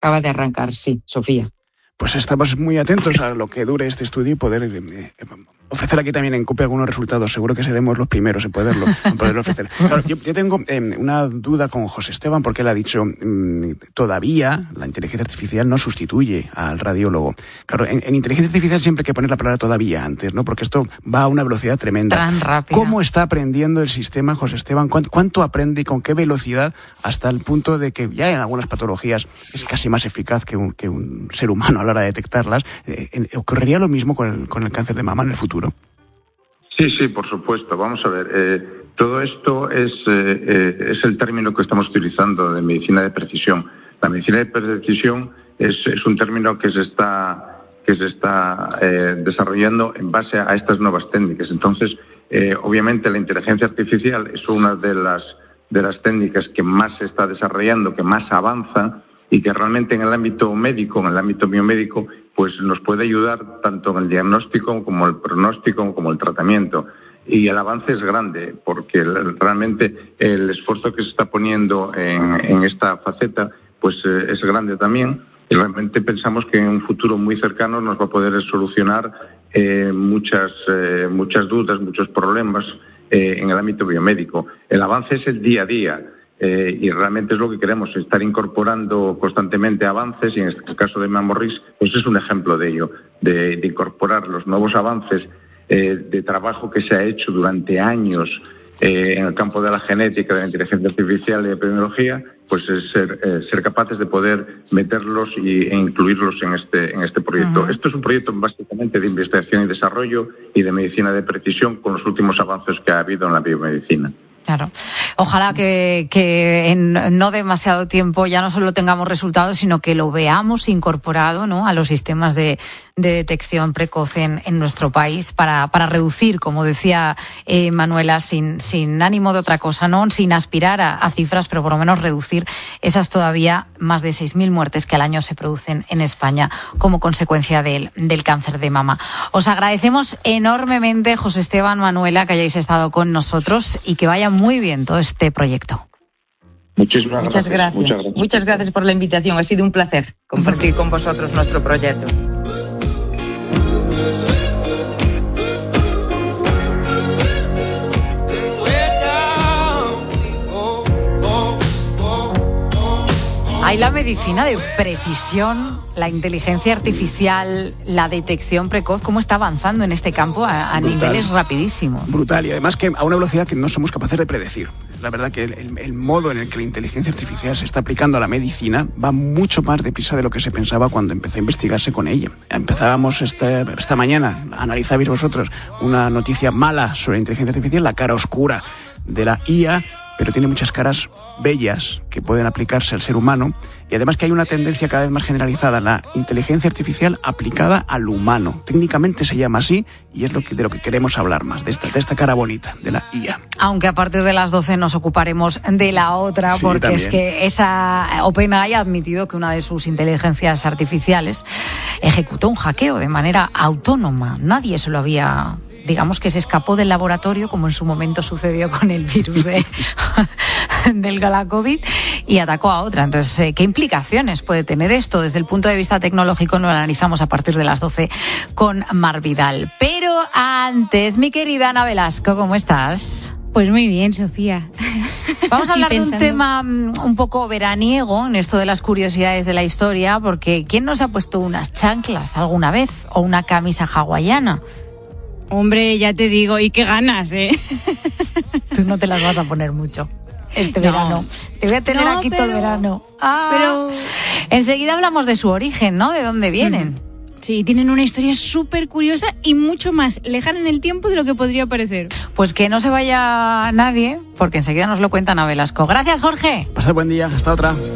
Acaba de arrancar, sí, Sofía. Pues estamos muy atentos a lo que dure este estudio y poder ofrecer aquí también en COPE algunos resultados. Seguro que seremos los primeros en poderlo ofrecer. Claro, yo tengo una duda con José Esteban, porque él ha dicho todavía la inteligencia artificial no sustituye al radiólogo. Claro, en inteligencia artificial siempre hay que poner la palabra todavía antes, ¿no? Porque esto va a una velocidad tremenda. Tan rápida. ¿Cómo está aprendiendo el sistema, José Esteban? ¿Cuánto aprende y con qué velocidad, hasta el punto de que ya en algunas patologías es casi más eficaz que un ser humano a la hora de detectarlas? ¿Ocurriría lo mismo con el cáncer de mama en el futuro? Sí, por supuesto. Vamos a ver, todo esto es el término que estamos utilizando de medicina de precisión. La medicina de precisión es un término que se está desarrollando en base a estas nuevas técnicas. Entonces, obviamente la inteligencia artificial es una de las técnicas que más se está desarrollando, que más avanza, y que realmente en el ámbito médico, en el ámbito biomédico, pues nos puede ayudar tanto en el diagnóstico como el pronóstico como el tratamiento. Y el avance es grande, porque realmente el esfuerzo que se está poniendo en esta faceta pues es grande también, y realmente pensamos que en un futuro muy cercano nos va a poder solucionar muchas dudas, muchos problemas en el ámbito biomédico. El avance es el día a día. Y realmente es lo que queremos, estar incorporando constantemente avances, y en este caso de Mamorris pues es un ejemplo de ello, de incorporar los nuevos avances de trabajo que se ha hecho durante años en el campo de la genética, de la inteligencia artificial y de epidemiología, pues es ser capaces de poder meterlos e incluirlos en este proyecto. Uh-huh. Esto es un proyecto básicamente de investigación y desarrollo y de medicina de precisión, con los últimos avances que ha habido en la biomedicina. Claro. Ojalá que en no demasiado tiempo ya no solo tengamos resultados, sino que lo veamos incorporado, ¿no?, a los sistemas de detección precoz en nuestro país para reducir, como decía Manuela, sin ánimo de otra cosa, ¿no?, sin aspirar a cifras, pero por lo menos reducir esas todavía más de 6.000 muertes que al año se producen en España como consecuencia del cáncer de mama. Os agradecemos enormemente, José Esteban, Manuela, que hayáis estado con nosotros y que vaya muy bien todo este proyecto. Muchas gracias. Muchas gracias por la invitación. Ha sido un placer compartir con vosotros nuestro proyecto. Hay la medicina de precisión, la inteligencia artificial, la detección precoz, cómo está avanzando en este campo a niveles rapidísimos. Brutal, y además que a una velocidad que no somos capaces de predecir. La verdad que el modo en el que la inteligencia artificial se está aplicando a la medicina va mucho más deprisa de lo que se pensaba cuando empezó a investigarse con ella. Empezábamos esta mañana, analizabais vosotros una noticia mala sobre la inteligencia artificial, la cara oscura de la IA, pero tiene muchas caras bellas que pueden aplicarse al ser humano, y además que hay una tendencia cada vez más generalizada, la inteligencia artificial aplicada al humano. Técnicamente se llama así, y es de lo que queremos hablar más, de esta cara bonita, de la IA. Aunque a partir de las 12 nos ocuparemos de la otra, sí, porque también. Es que esa OpenAI ha admitido que una de sus inteligencias artificiales ejecutó un hackeo de manera autónoma. Nadie se lo había... Digamos que se escapó del laboratorio, como en su momento sucedió con el virus del Galacovid, y atacó a otra. Entonces, ¿qué implicaciones puede tener esto? Desde el punto de vista tecnológico lo analizamos a partir de las 12 con Mar Vidal. Pero antes, mi querida Ana Velasco, ¿cómo estás? Pues muy bien, Sofía. Vamos a hablar de un tema un poco veraniego en esto de las curiosidades de la historia, porque ¿quién no se ha puesto unas chanclas alguna vez o una camisa hawaiana? Hombre, ya te digo, y qué ganas, ¿eh? Tú no te las vas a poner mucho verano. Te voy a tener aquí todo el verano. Pero enseguida hablamos de su origen, ¿no? De dónde vienen. Sí, tienen una historia súper curiosa y mucho más lejana en el tiempo de lo que podría parecer. Pues que no se vaya nadie, porque enseguida nos lo cuenta Ana Velasco. Gracias, Jorge. Pasa buen día, hasta otra.